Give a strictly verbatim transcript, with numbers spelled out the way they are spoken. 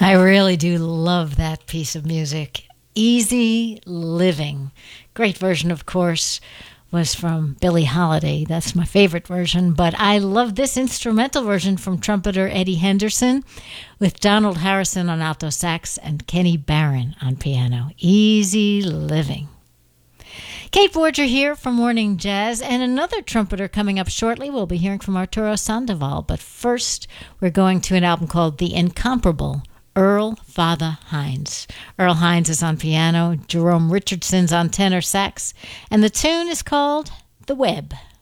I really do love that piece of music. Easy Living. Great version, of course, was from Billie Holiday. That's my favorite version, but I love this instrumental version from trumpeter Eddie Henderson with Donald Harrison on alto sax and Kenny Barron on piano. Easy Living. Kate Borger here from Morning Jazz, and another trumpeter coming up shortly. We'll be hearing from Arturo Sandoval, but first we're going to an album called The Incomparable Earl Father Hines. Earl Hines is on piano, Jerome Richardson's on tenor sax, and the tune is called The Web.